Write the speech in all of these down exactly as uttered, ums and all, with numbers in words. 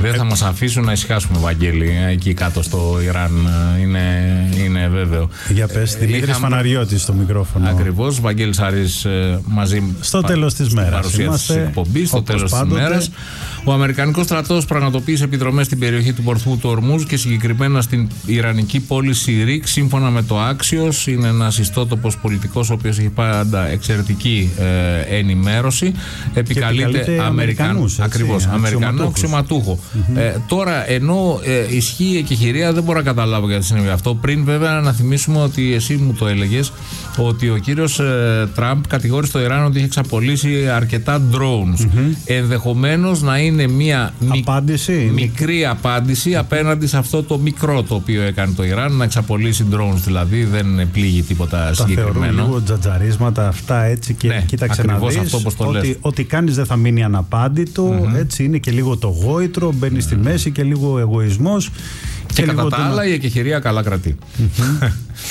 Δεν θα μας αφήσουν να ησυχάσουμε, Βαγγέλη, εκεί κάτω στο Ιράν. Είναι, είναι βέβαιο. Για πες, Δημήτρης Είχαμε... Φαναριώτης στο μικρόφωνο. Ακριβώς, Βαγγέλης Άρης μαζί στο πα... τέλος της μέρας. Παρουσία της εκπομπής, στο τέλος της μέρας. Ο Αμερικανικός στρατός πραγματοποίησε επιδρομές στην περιοχή του πορθμού του Ορμούζ και συγκεκριμένα στην ιρανική πόλη Σιρίκ. Σύμφωνα με το Axios, είναι ένας ιστότοπος πολιτικός, ο οποίος έχει πάντα εξαιρετική ε, ενημέρωση. Επικαλείται Αμερικανούς. Ακριβώς, Αμερικανό αξιωματούχο. Mm-hmm. Ε, τώρα, ενώ ε, ισχύει η εκεχηρία, δεν μπορώ να καταλάβω γιατί συνέβη αυτό. Πριν, βέβαια, να θυμίσουμε ότι εσύ μου το έλεγες, ότι ο κύριος ε, Τραμπ κατηγόρησε το Ιράν ότι είχε εξαπολύσει αρκετά drones. Mm-hmm. Ενδεχομένως να είναι μια απάντηση, μικρή είναι... απάντηση απέναντι σε αυτό το μικρό το οποίο έκανε το Ιράν, να εξαπολύσει drones, δηλαδή δεν πλήγει τίποτα τα συγκεκριμένο. Θεωρούν λίγο τζατζαρίσματα αυτά, έτσι, και ναι, κοίταξε να δεις αυτό, το ότι ό,τι κάνεις δεν θα μείνει αναπάντητο, mm-hmm. έτσι είναι και λίγο το γόητρο, μπαίνει mm-hmm. στη μέση και λίγο εγωισμός. Και, και κατά τα άλλα το... η εκεχηρία καλά κρατεί. Mm-hmm.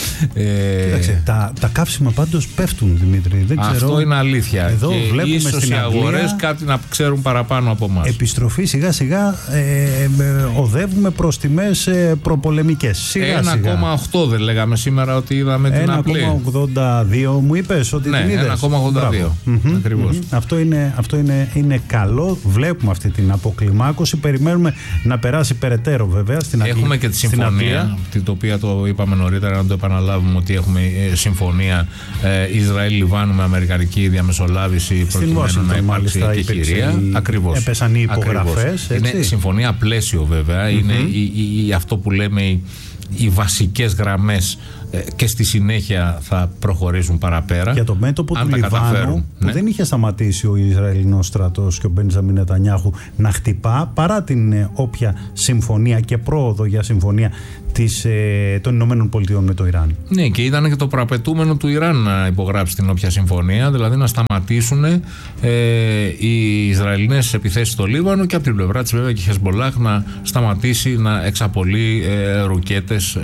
ε... Κοίταξε, τα, τα καύσιμα πάντως πέφτουν, Δημήτρη. Δεν ξέρω. Αυτό είναι αλήθεια. Εδώ και βλέπουμε ίσως στην οι αγορές Αγγλία κάτι να ξέρουν παραπάνω από εμάς. Επιστροφή σιγά σιγά ε, ε, οδεύουμε προς τιμές ε, προπολεμικές. Σιγά ένα κόμμα οκτώ δεν λέγαμε σήμερα ότι είδαμε την απλή. ένα κόμμα ογδόντα δύο μου είπες ότι ναι, την είδες. ένα κόμμα ογδόντα δύο. Mm-hmm, Ακριβώς. Mm-hmm. Αυτό, είναι, αυτό είναι, είναι καλό. Βλέπουμε αυτή την αποκλιμάκωση. Περιμένουμε να περάσει περαιτέρω βέβαια στην Αγγλία. Έχουμε και τη συμφωνία, το οποίο το είπαμε νωρίτερα, να το επαναλάβουμε, ότι έχουμε συμφωνία ε, Ισραήλ-Λιβάνου με αμερικανική διαμεσολάβηση προκειμένου να υπάρξει εκεχηρία. Ακριβώς. Έπεσαν οι υπογραφές. Είναι συμφωνία πλαίσιο βέβαια. Mm-hmm. Είναι η, η, η, αυτό που λέμε οι, οι βασικές γραμμές ε, και στη συνέχεια θα προχωρήσουν παραπέρα. Για το μέτωπο του Λιβάνου, που ναι. δεν είχε σταματήσει ο Ισραηλινός στρατός και ο Μπέντζαμιν Νετανιάχου να χτυπά, παρά την ε, όποια συμφωνία και πρόοδο για συμφωνία της, ε, των Ηνωμένων Πολιτειών με το Ιράν. Ναι, και ήταν και το προαπαιτούμενο του Ιράν να υπογράψει την όποια συμφωνία, δηλαδή να σταματήσουν ε, οι Ισραηλινές επιθέσεις στο Λίβανο και από την πλευρά της βέβαια και η Χεσμολάχ να σταματήσει να εξαπολύει ε, ρουκέτες